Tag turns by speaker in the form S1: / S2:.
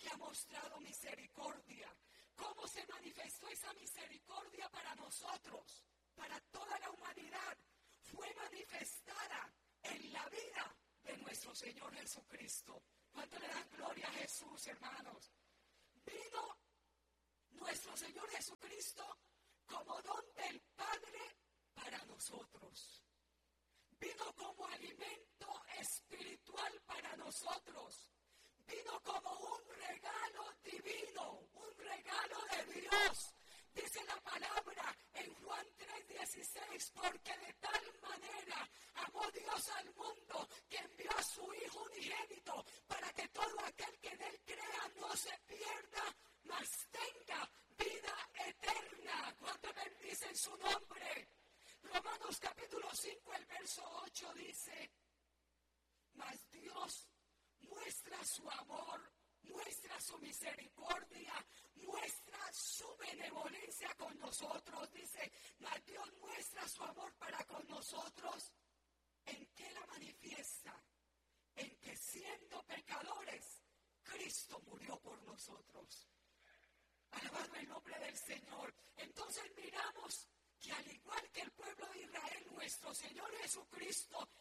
S1: que ha mostrado misericordia. ¿Cómo se manifestó esa misericordia para nosotros? Para toda la humanidad. Fue manifestada en la vida de nuestro Señor Jesucristo. ¿Cuánto le dan gloria a Jesús, hermanos? Vino nuestro Señor Jesucristo como don del Padre para nosotros. Vino como alimento espiritual para nosotros. Vino como un regalo divino, un regalo de Dios. Dice la palabra en Juan 3:16, porque de tal manera amó Dios al mundo que envió a su Hijo unigénito para que todo aquel que en él crea no se pierda, mas tenga vida eterna. ¿Cuánto bendicen su nombre? Romanos capítulo 5, el verso 8 dice, mas Dios muestra su amor, muestra su misericordia, muestra su benevolencia con nosotros. Dice, mas Dios muestra su amor para con nosotros. ¿En qué la manifiesta? En que siendo pecadores, Cristo murió por nosotros. Alabado el nombre del Señor. Entonces miramos que al igual que el pueblo de Israel, nuestro Señor Jesucristo